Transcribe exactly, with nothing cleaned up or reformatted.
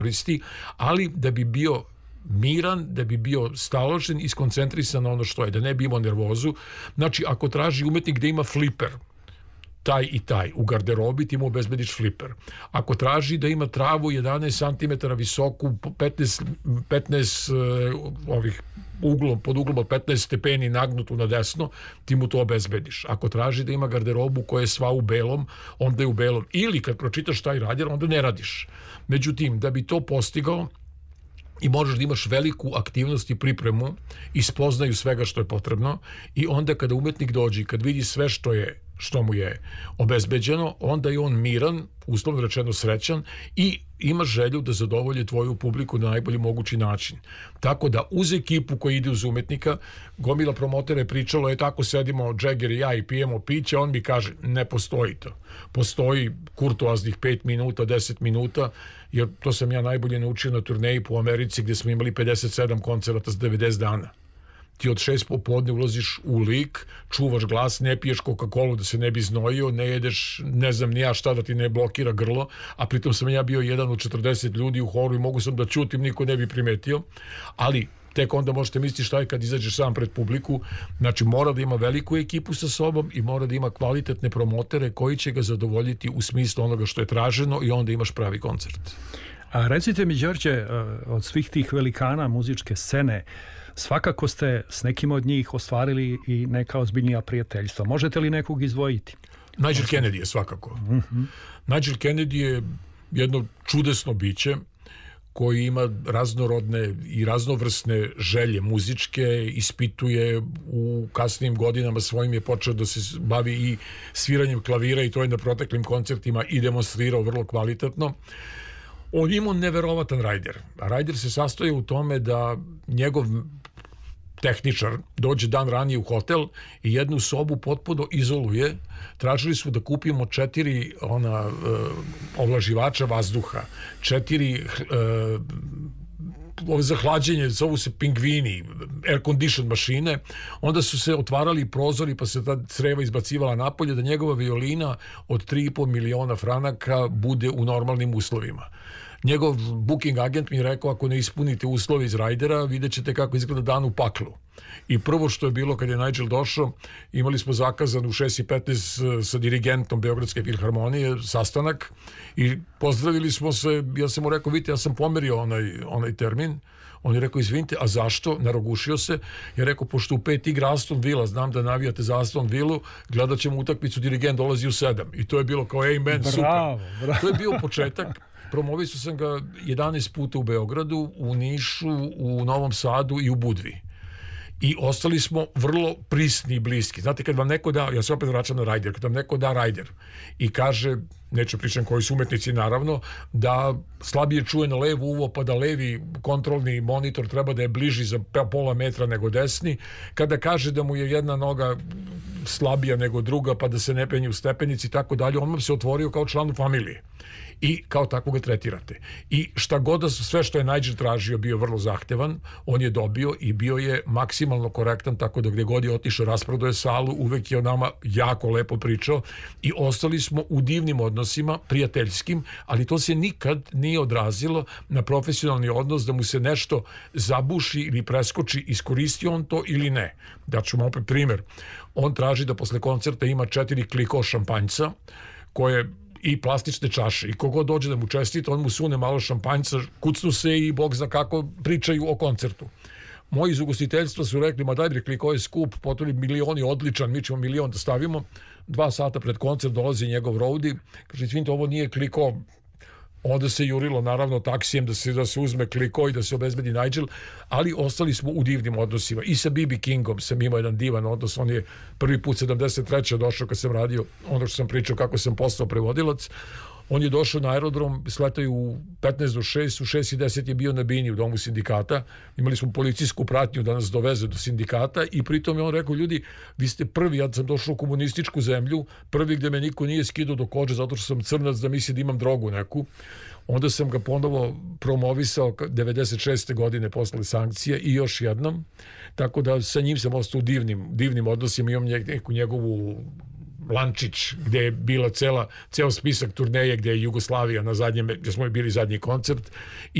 koristi, ali da bi bio miran, da bi bio staložen i skoncentrisan na ono što je, da ne bi imao nervozu. Znači, ako traži umetnik da ima fliper, taj i taj, u garderobi ti mu obezbediš fliper. Ako traži da ima travu jedanaest centimetara visoku, petnaest, petnaest uh, ovih uglom, pod uglom od petnaest stepeni nagnutu na desno, ti mu to obezbediš. Ako traži da ima garderobu koja je sva u belom, onda je u belom. Ili kad pročitaš taj radjer, onda ne radiš. Međutim, da bi to postigao, i možeš da imaš veliku aktivnost i pripremu i spoznaju svega što je potrebno, i onda kada umetnik dođe, kad vidi sve što je što mu je obezbeđeno, onda je on miran, uslovno rečeno srećan, i ima želju da zadovolje tvoju publiku na najbolji mogući način. Tako da uz ekipu koja ide uz umetnika, gomila promotera je pričalo, je tako sedimo Jagger i ja i pijemo piće, on mi kaže, ne postoji to. Postoji kurtoaznih pet minuta, deset minuta, jer to sam ja najbolje naučio na turneji po Americi, gdje smo imali pedeset sedam koncerata s devedeset dana. Ti od šest popodne ulaziš u lik, čuvaš glas, ne piješ Coca-Colu da se ne bi znojio, ne jedeš, ne znam ni ja šta da ti ne blokira grlo, a pritom sam ja bio jedan od četrdeset ljudi u horu i mogu sam da čutim, niko ne bi primetio, ali tek onda možete misliti šta je kad izađeš sam pred publiku. Znači mora da ima veliku ekipu sa sobom i mora da ima kvalitetne promotere koji će ga zadovoljiti u smislu onoga što je traženo, i onda imaš pravi koncert. A recite mi, Đorđe, od svih tih velikana muzičke scene, svakako ste s nekim od njih ostvarili i neka ozbiljnija prijateljstva. Možete li nekog izdvojiti? Nigel Kennedy je svakako. Mm-hmm. Nigel Kennedy je jedno čudesno biće koji ima raznorodne i raznovrsne želje muzičke, ispituje u kasnijim godinama svojim, je počeo da se bavi i sviranjem klavira, i to je na proteklim koncertima i demonstrirao vrlo kvalitetno. On ima neverovatan rajder. A rajder se sastoji u tome da njegov tehničar dođe dan ranije u hotel i jednu sobu potpuno izoluje. Tražili su da kupimo četiri ona uh, ovlaživača vazduha, četiri uh, ovo za hlađenje, zovu se pingvini, air condition mašine. Onda su se otvarali prozori pa se ta creva izbacivala napolje, da njegova violina od tri i po miliona franaka bude u normalnim uslovima. Njegov booking agent mi je rekao, ako ne ispunite uslove iz rajdera, vidjet ćete kako izgleda dan u paklu. I prvo što je bilo kad je Nigel došao, imali smo zakazan u šest i petnaest sa dirigentom Beogradske filharmonije sastanak i pozdravili smo se. Ja sam mu rekao, vidite, ja sam pomerio onaj, onaj termin. On je rekao, izvinite, a zašto? Narogušio se. Je rekao, pošto u pet igra Aston Villa, znam da navijate za Aston Villu, gledat ćemo utakmicu, dirigent dolazi u sedam. I to je bilo kao, amen, bravo, super. Bravo. To je bio početak. Promovisao sam ga jedanaest puta u Beogradu, u Nišu, u Novom Sadu i u Budvi. I ostali smo vrlo prisni i bliski. Znate, kad vam neko da, ja se opet vraćam na rajder, kad vam neko da rajder i kaže, neću pričam koji su umetnici naravno, da slabije čuje na levo uvo, pa da levi kontrolni monitor treba da je bliži za pola metra nego desni, kada kaže da mu je jedna noga slabija nego druga, pa da se ne penje u stepenici i tako dalje, on vam se otvorio kao članu familije. I kao tako ga tretirate. I šta god da sve što je Nigel tražio bio vrlo zahtevan, on je dobio i bio je maksimalno korektan, tako da gdje god je otišao rasprodao je salu, uvek je o nama jako lepo pričao i ostali smo u divnim odnosima, prijateljskim, ali to se nikad nije odrazilo na profesionalni odnos da mu se nešto zabuši ili preskoči, iskoristi on to ili ne. Da ću vam opet primjer. On traži da posle koncerta ima četiri kliko šampanjca koje i plastične čaše, i kogod dođe da mu čestita, on mu sune malo šampanjca, kucnu se i bog zna kako pričaju o koncertu. Moji iz ugostiteljstva su rekli, ma daj bre, kliko je skup, potom milion je odličan, mi ćemo milion da stavimo. Dva sata pred koncert dolazi njegov roadie, kaže, izvinite, ovo nije kliko. Onda se jurilo naravno taksijem da se, da se uzme kliko i da se obezbedi Nigel, ali ostali smo u divnim odnosima. I sa B B Kingom sam imao jedan divan odnos, on je prvi put sedamdeset treće došao kad sam radio ono što sam pričao kako sam postao prevodilac. On je došao na aerodrom, sletaju u petnaest do šest, u šest i deset je bio na bini u domu sindikata. Imali smo policijsku pratnju da nas doveze do sindikata i pritom je on rekao, ljudi, vi ste prvi, ja sam došao u komunističku zemlju, prvi gdje me niko nije skidao do kože zato što sam crnac da misli da imam drogu neku. Onda sam ga ponovo promovisao devedeset šeste godine posle sankcije i još jednom. Tako da sa njim sam ostao u divnim, divnim odnosima, imam neku njegovu Lančić, gde je bila cela, ceo spisak turneje gde je Jugoslavija na zadnjem, gde smo bili zadnji koncert